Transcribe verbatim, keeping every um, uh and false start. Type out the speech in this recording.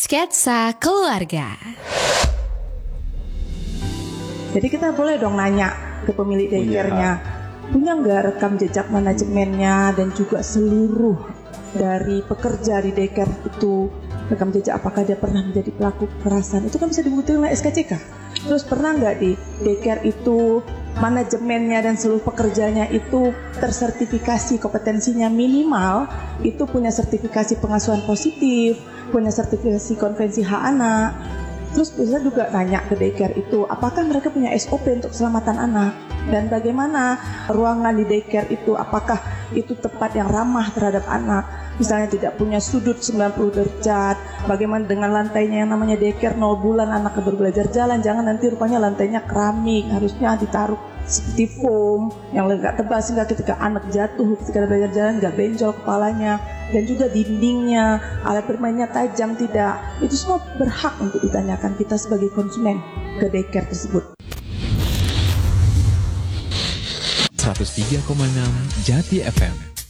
Sketsa Keluarga. Jadi kita boleh dong nanya ke pemilik daycare-nya, punya nggak rekam jejak manajemennya dan juga seluruh dari pekerja di daycare itu, rekam jejak apakah dia pernah menjadi pelaku kekerasan, itu kan bisa dibuktikan oleh S K C K. Terus pernah nggak di daycare itu manajemennya dan seluruh pekerjanya itu tersertifikasi kompetensinya minimal, itu punya sertifikasi pengasuhan positif, punya sertifikasi konvensi hak anak. Terus bisa juga nanya ke daycare itu, apakah mereka punya S O P untuk keselamatan anak, dan bagaimana ruangan di daycare itu, apakah itu tempat yang ramah terhadap anak, misalnya tidak punya sudut sembilan puluh derajat, bagaimana dengan lantainya yang namanya daycare nol bulan anak baru belajar jalan, jangan nanti rupanya lantainya keramik, harusnya ditaruh seperti foam yang agak tebal sehingga ketika anak jatuh ketika belajar jalan nggak benjol kepalanya, dan juga dindingnya, alat bermainnya tajam tidak, itu semua berhak untuk ditanyakan kita sebagai konsumen ke daycare tersebut. seratus tiga koma enam Jati F M